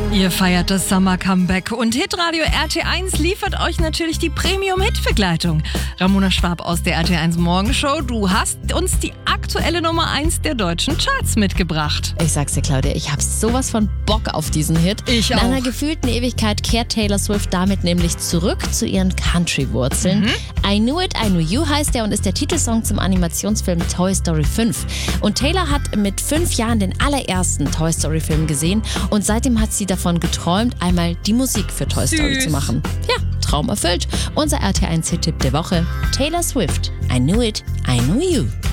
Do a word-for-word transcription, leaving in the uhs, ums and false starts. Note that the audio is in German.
Ihr feiert das Summer-Comeback und Hitradio R T eins liefert euch natürlich die Premium-Hit-Begleitung. Ramona Schwab aus der R T eins Morgenshow, du hast uns die aktuelle Nummer eins der deutschen Charts mitgebracht. Ich sag's dir, Claudia, ich hab sowas von Bock auf diesen Hit. Ich Nach auch. einer gefühlten Ewigkeit kehrt Taylor Swift damit nämlich zurück zu ihren Country-Wurzeln. Mhm. I Knew It, I Knew You heißt er und ist der Titelsong zum Animationsfilm Toy Story fünf. Und Taylor hat mit fünf Jahren den allerersten Toy Story-Film gesehen und seitdem hat sie davon geträumt, einmal die Musik für Toy Story Süß. zu machen. Ja, Traum erfüllt. Unser R T eins Hit-Tipp der Woche: Taylor Swift, I Knew It, I Knew You.